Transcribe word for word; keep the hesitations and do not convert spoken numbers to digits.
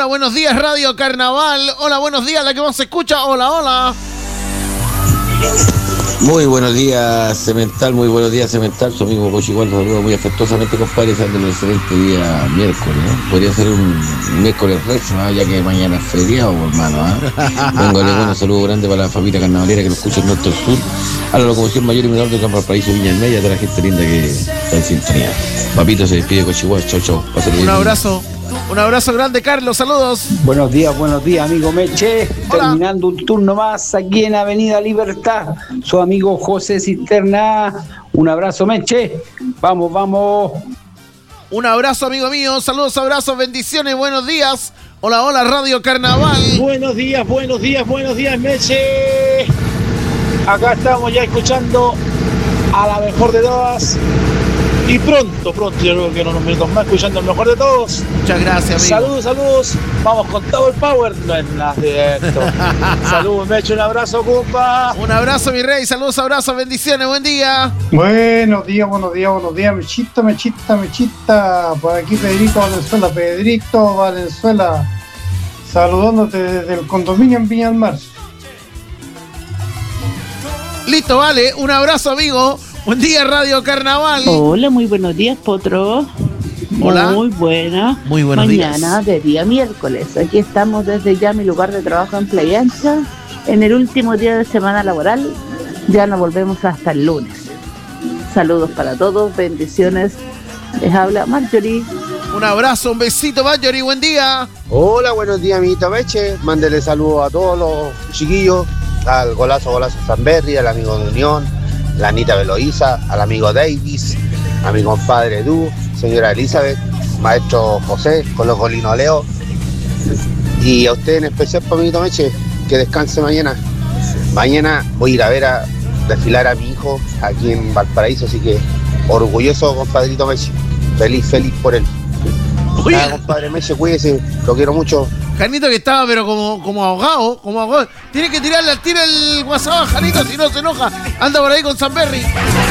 Hola, buenos días, Radio Carnaval. Hola, buenos días, la que más se escucha. Hola, hola. Muy buenos días, Cemental, muy buenos días, Cemental. Su amigo Pocho igual nos saluda muy afectuosamente, compadre, deseándole un excelente día miércoles, ¿eh? Podría ser un miércoles recio, ¿eh? Ya que mañana es feriado, hermano, ¿eh? Póngale un saludo grande para la familia carnavalera que nos escucha en norte al sur, a la locomoción mayor y menor de Campo Valparaíso, Viña del Medio, a toda la gente linda que está en sintonía. Papito se despide con Chihuahua, chau, chau. Un abrazo. Un abrazo grande, Carlos, saludos. Buenos días, buenos días, amigo Meche. Hola. Terminando un turno más aquí en Avenida Libertad. Su amigo José Cisterna. Un abrazo, Meche. Vamos, vamos. Un abrazo, amigo mío. Saludos, abrazos, bendiciones, buenos días. Hola, hola, Radio Carnaval. Buenos días, buenos días, buenos días, Meche. Acá estamos ya escuchando a la mejor de todas. Y pronto, pronto, yo creo que en unos minutos más, escuchando el mejor de todos. Muchas gracias, amigo. Saludos, saludos. Vamos con todo el power. No es nada directo. Saludos, me echo un abrazo, compa. Un abrazo, mi rey. Saludos, abrazos, bendiciones. Buen día. Buenos días, buenos días, buenos días. Mechita, mechita, mechita. Por aquí Pedrito Valenzuela. Pedrito Valenzuela. Saludándote desde el condominio en Viña del Mar. Listo, vale. Un abrazo, amigo. Buen día, Radio Carnaval. Hola, muy buenos días, Potro. Hola. Muy buena. Muy buenos Mañana días. de día miércoles. Aquí estamos desde ya mi lugar de trabajo en Playa Ancha. En el último día de semana laboral. Ya nos volvemos hasta el lunes. Saludos para todos, bendiciones. Les habla Marjorie. Un abrazo, un besito, Marjorie. Buen día. Hola, buenos días, amiguito Meche. Mándele saludos a todos los chiquillos. Al golazo, golazo Sanberry, al amigo de Unión. La Anita Veloiza, al amigo Davis, a mi compadre Edu, señora Elizabeth, maestro José, con los Golino Leo, y a usted en especial, Pamito Meche, que descanse mañana. Mañana voy a ir a ver a desfilar a mi hijo aquí en Valparaíso, así que orgulloso, compadrito Meche, feliz, feliz por él. Oye. Nada, compadre Meche, cuídese, lo quiero mucho. Janito que estaba pero como, como ahogado, como ahogado. Tiene que tirarle, tira el WhatsApp a Janito, si no se enoja. Anda por ahí con Sanberry.